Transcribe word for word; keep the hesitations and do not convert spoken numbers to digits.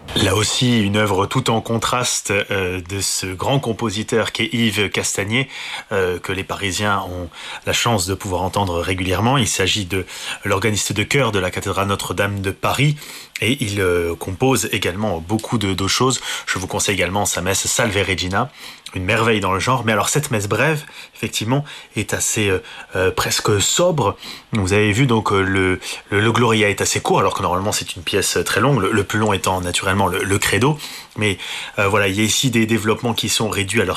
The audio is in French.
Là aussi, une œuvre tout en contraste euh, de ce grand compositeur qu'est Yves Castagnier, euh, que les Parisiens ont la chance de pouvoir entendre régulièrement. Il s'agit de l'organiste de chœur de la cathédrale Notre-Dame de Paris, et il euh, compose également beaucoup de, de choses. Je vous conseille également sa messe Salve Regina, une merveille dans le genre. Mais alors cette messe brève, effectivement, est assez euh, euh, presque sobre. Vous avez vu donc euh, le, le, le Gloria est assez court, alors que normalement c'est une pièce très longue, le, le plus long étant naturellement le, le credo. Mais euh, voilà, il y a ici des développements qui sont réduits à leur